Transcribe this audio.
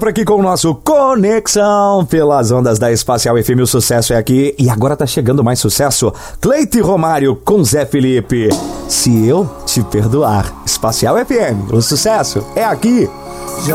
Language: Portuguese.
Por aqui com o nosso Conexão pelas ondas da Espacial FM, o sucesso é aqui. E agora tá chegando mais sucesso. Cleito e Romário com Zé Felipe. Se eu te perdoar. Espacial FM, o sucesso é aqui.